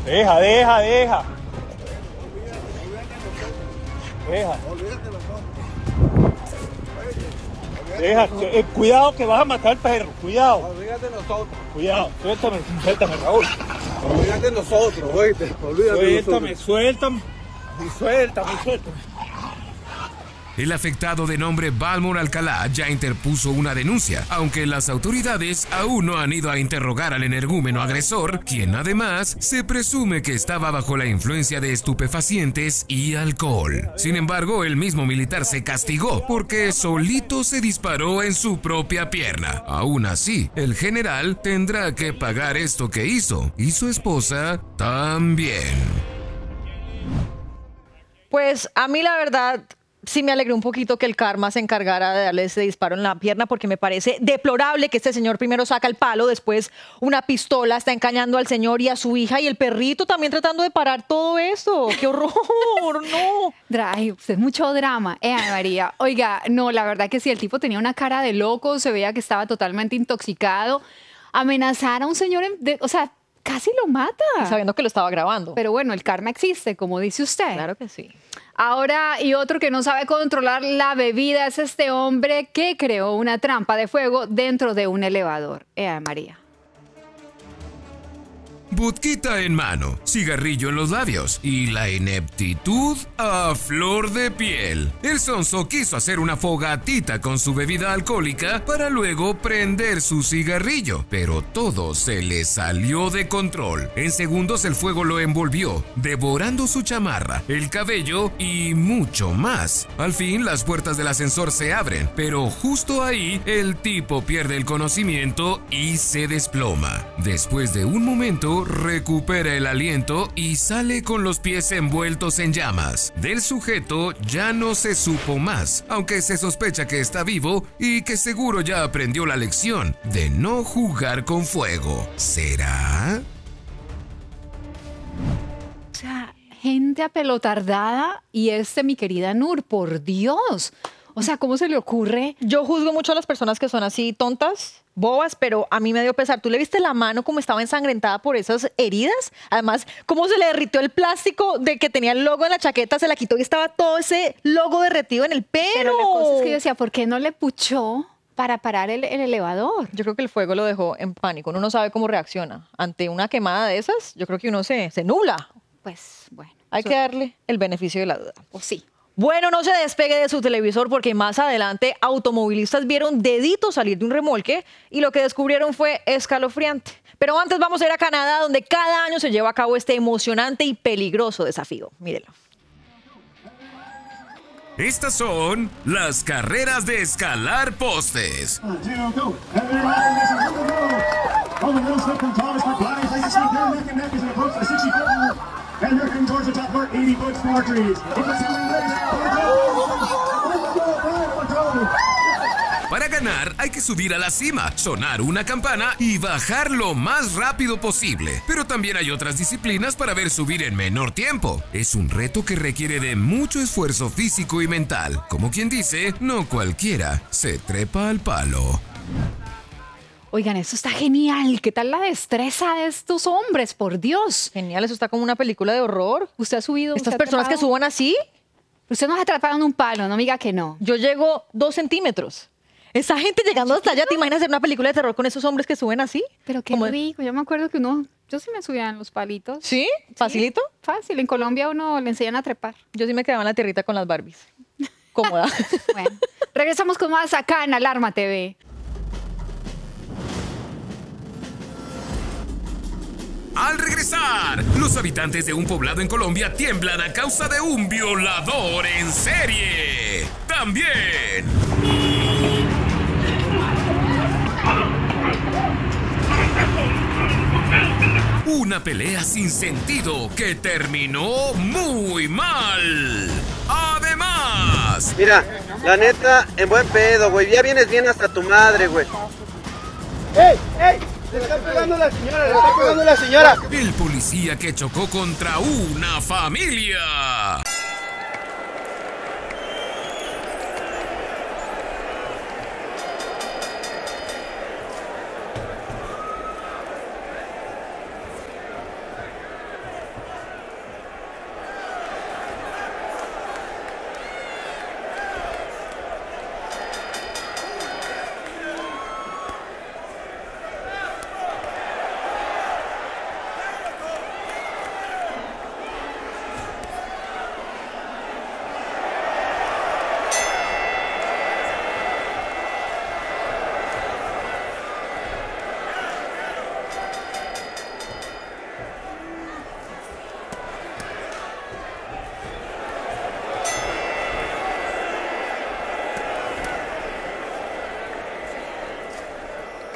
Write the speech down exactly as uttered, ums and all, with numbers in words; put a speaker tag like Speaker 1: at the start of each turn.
Speaker 1: Deja, deja, deja. Deja. Deja, eh, cuidado que vas a matar al perro, cuidado.
Speaker 2: Olvídate de nosotros.
Speaker 1: Cuidado, suéltame, suéltame, Raúl.
Speaker 2: Olvídate de nosotros, oíste. Olvídate de
Speaker 1: Suéltame,
Speaker 2: nosotros.
Speaker 1: suéltame, suéltame, suéltame.
Speaker 3: El afectado de nombre Balmor Alcalá ya interpuso una denuncia, aunque las autoridades aún no han ido a interrogar al energúmeno agresor, quien además se presume que estaba bajo la influencia de estupefacientes y alcohol. Sin embargo, el mismo militar se castigó porque solito se disparó en su propia pierna. Aún así, el general tendrá que pagar esto que hizo, y su esposa también.
Speaker 4: Pues a mí la verdad sí me alegró un poquito que el karma se encargara de darle ese disparo en la pierna, porque me parece deplorable que este señor primero saca el palo, después una pistola, está encañando al señor y a su hija y el perrito también tratando de parar todo eso. ¡Qué horror! ¡No!
Speaker 5: Ay, usted es mucho drama, eh, María. Oiga, no, la verdad que sí, el tipo tenía una cara de loco, se veía que estaba totalmente intoxicado. Amenazar a un señor, en, de, o sea, casi lo mata.
Speaker 4: Sabiendo que lo estaba grabando.
Speaker 5: Pero bueno, el karma existe, como dice usted.
Speaker 4: Claro que sí.
Speaker 5: Ahora, y otro que no sabe controlar la bebida es este hombre que creó una trampa de fuego dentro de un elevador. Eh, María.
Speaker 3: Vodquita en mano, cigarrillo en los labios y la ineptitud a flor de piel. El sonso quiso hacer una fogatita con su bebida alcohólica para luego prender su cigarrillo, pero todo se le salió de control. En segundos el fuego lo envolvió, devorando su chamarra, el cabello y mucho más. Al fin las puertas del ascensor se abren, pero justo ahí el tipo pierde el conocimiento y se desploma. Después de un momento recupera el aliento y sale con los pies envueltos en llamas. Del sujeto ya no se supo más, aunque se sospecha que está vivo y que seguro ya aprendió la lección de no jugar con fuego. ¿Será?
Speaker 5: O sea, gente apelotardada y este, mi querida Nur, por Dios. O sea, ¿cómo se le ocurre?
Speaker 4: Yo juzgo mucho a las personas que son así tontas, bobas, pero a mí me dio pesar. ¿Tú le viste la mano como estaba ensangrentada por esas heridas? Además, cómo se le derritió el plástico de que tenía el logo en la chaqueta, se la quitó y estaba todo ese logo derretido en el pelo.
Speaker 5: Pero la cosa es que yo decía, ¿por qué no le puchó para parar el, el elevador?
Speaker 4: Yo creo que el fuego lo dejó en pánico. Uno no sabe cómo reacciona. Ante una quemada de esas, yo creo que uno se, se nubla.
Speaker 5: Pues, bueno.
Speaker 4: Hay
Speaker 5: eso,
Speaker 4: que darle el beneficio de la duda.
Speaker 5: pues sí.
Speaker 4: Bueno, no se despegue de su televisor porque más adelante automovilistas vieron deditos salir de un remolque y lo que descubrieron fue escalofriante. Pero antes vamos a ir a Canadá, donde cada año se lleva a cabo este emocionante y peligroso desafío. Mírenlo.
Speaker 3: Estas son las carreras de escalar postes. Para ganar hay que subir a la cima, sonar una campana y bajar lo más rápido posible. Pero también hay otras disciplinas para ver subir en menor tiempo. Es un reto que requiere de mucho esfuerzo físico y mental. Como quien dice, no cualquiera se trepa al palo.
Speaker 5: Oigan, esto está genial. ¿Qué tal la destreza de estos hombres? Por Dios.
Speaker 4: Genial, eso está como una película de horror.
Speaker 5: ¿Usted ha subido?
Speaker 4: Estas
Speaker 5: usted ha
Speaker 4: personas que
Speaker 5: trepado?
Speaker 4: suban así,
Speaker 5: Usted no se ha atrapado en un palo, no me diga que no.
Speaker 4: yo llego dos centímetros. Esa gente llegando hasta allá, ¿te imaginas hacer una película de terror con esos hombres que suben así?
Speaker 5: Pero qué
Speaker 4: Como-
Speaker 5: rico. Yo me acuerdo que uno, yo sí me subía en los palitos.
Speaker 4: ¿Sí? ¿Facilito?
Speaker 5: Fácil. En Colombia uno le enseñan a trepar.
Speaker 4: Yo sí me quedaba en la tierrita con las Barbies. Cómoda.
Speaker 5: Bueno, regresamos con más acá en Alarma T V.
Speaker 3: Al regresar, los habitantes de un poblado en Colombia tiemblan a causa de un violador en serie. También. Una pelea sin sentido que terminó muy mal. Además,
Speaker 2: Mira, la neta, en buen pedo, güey. Ya vienes bien hasta tu madre, güey. ¡Ey! ¡Ey! ¡Le está pegando la señora! ¡Le está pegando la señora!
Speaker 3: el policía que chocó contra una familia.